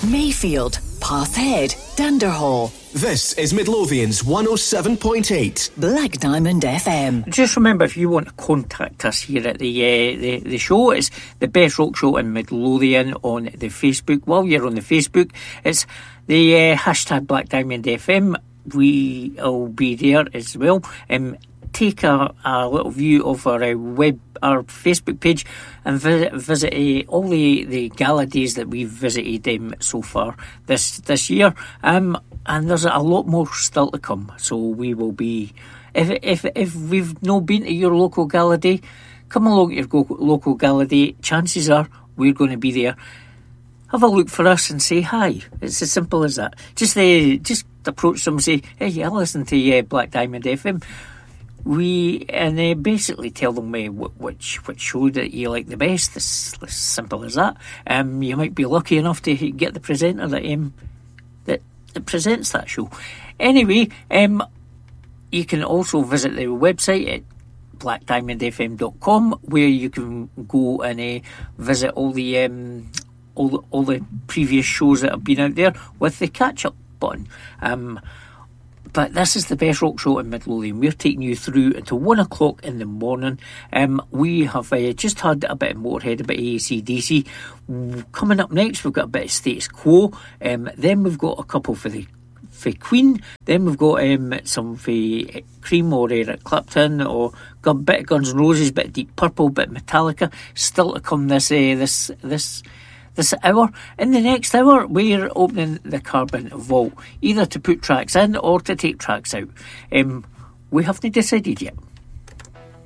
Mayfield, Pathhead, Danderhall. This is Midlothian's 107.8 Black Diamond FM. Just remember, if you want to contact us here at the show, it's the Best Rock Show in Midlothian on the Facebook. While you're on the Facebook, it's the hashtag Black Diamond FM. We'll be there as well. Take a little view of our Facebook page and visit all the gala days that we've visited so far this year. And there's a lot more still to come. So we will be, if we've not been to your local gala day, come along to your local gala day. Chances are we're going to be there. Have a look for us and say hi. It's as simple as that. Just approach them and say, hey, I listen to Black Diamond FM. Basically tell them which show that you like the best. It's as simple as that. You might be lucky enough to get the presenter that presents that show. Anyway, you can also visit the website at blackdiamondfm.com, where you can go and visit all the previous shows that have been out there with the catch-up button. But this is the Best Rock Show in Midlothian. We're taking you through until 1 o'clock in the morning. We have just had a bit of Motorhead, a bit of AC/DC. Coming up next, we've got a bit of Status Quo. Then we've got a couple for Queen. Then we've got some for Cream or Eric Clapton, or a bit of Guns N' Roses, bit of Deep Purple, bit of Metallica. Still to come this hour. In the next hour, we're opening the Carbon Vault, either to put tracks in or to take tracks out. We haven't decided yet.